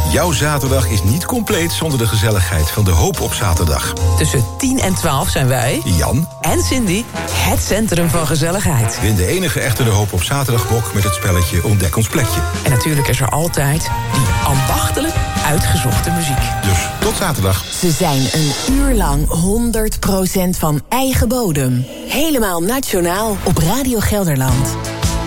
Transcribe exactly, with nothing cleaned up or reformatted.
Jouw zaterdag is niet compleet zonder de gezelligheid van De Hoop op zaterdag. Tussen tien en twaalf zijn wij, Jan en Cindy, het centrum van gezelligheid. Win de enige echte De Hoop op zaterdagbok met het spelletje Ontdek ons plekje. En natuurlijk is er altijd die ambachtelijk uitgezochte muziek. Dus tot zaterdag. Ze zijn een uur lang honderd procent van eigen bodem. Helemaal nationaal op Radio Gelderland.